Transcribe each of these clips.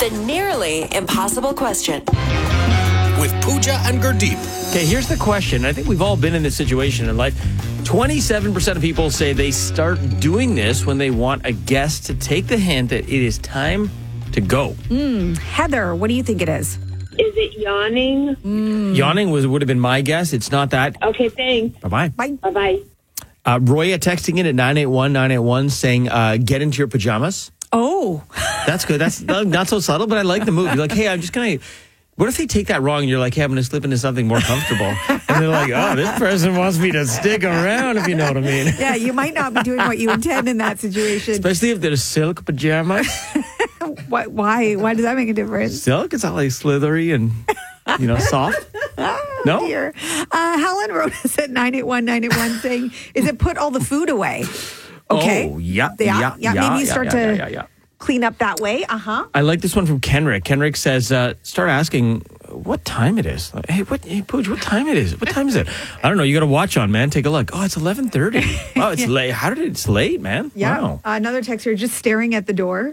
The nearly impossible question. With Pooja and Gurdeep. Okay, here's the question. I think we've all been in this situation in life. 27% of people say they start doing this when they want a guest to take the hint that it is time to go. Heather, what do you think it is? Is it yawning? Yawning would have been my guess. It's not that. Okay, thanks. Bye-bye. Bye. Bye-bye. Roya texting in at 981-981 saying, get into your pajamas. Oh, That's good. That's not so subtle, but I like the move. You're like, hey, I'm just going to... What if they take that wrong and you're like, hey, I'm going to slip into something more comfortable? And they're like, oh, this person wants me to stick around, if you know what I mean. yeah, you might not be doing what you intend in that situation. Especially if they're silk pajamas. Why? Why does that make a difference? Silk, it's all like slithery and, soft. No? Dear. Helen wrote us at 981-981 saying, is it put all the food away? Okay. Oh, yeah. Maybe you start to clean up that way. I like this one from Kenrick. Kenrick says, start asking what time it is. Like, hey, Pooj, what time it is? What time is it? I don't know. You got a watch on, man. Take a look. Oh, it's 11:30. Oh, it's late. It's late, man. Yeah. Wow. Another texter just staring at the door.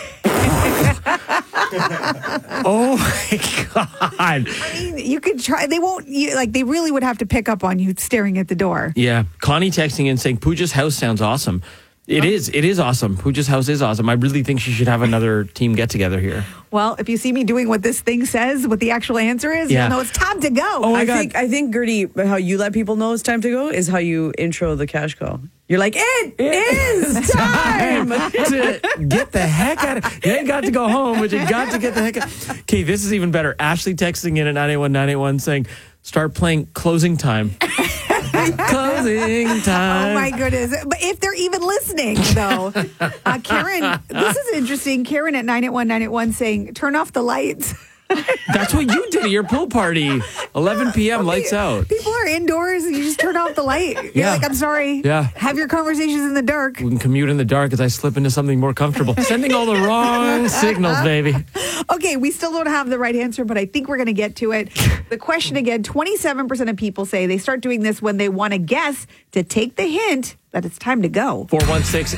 Oh my God. I mean, you could try. They won't, they really would have to pick up on you staring at the door. Yeah. Connie texting in saying, Pooja's house sounds awesome. It is awesome. Pooja's house is awesome. I really think she should have another team get together here. Well, if you see me doing what this thing says, what the actual answer is, you'll know it's time to go. Oh, I think, Gertie, how you let people know it's time to go is how you intro the cash call. You're like, it is time to get the heck out of... You ain't got to go home, but you got to get the heck out. Okay, this is even better. Ashley texting in at 981-981 saying, start playing Closing Time. Closing time. Oh, my goodness. But if they're even listening, though. Karen, this is interesting. Karen at 981-981 saying, turn off the lights. That's what you did at your pool party. 11 p.m., lights out. People are indoors and you just turn off the light. You're Yeah. like, I'm sorry. Yeah. Have your conversations in the dark. We can commute in the dark as I slip into something more comfortable. Sending all the wrong signals, baby. Okay, we still don't have the right answer, but I think we're going to get to it. The question again, 27% of people say they start doing this when they want a guest to take the hint that it's time to go. 416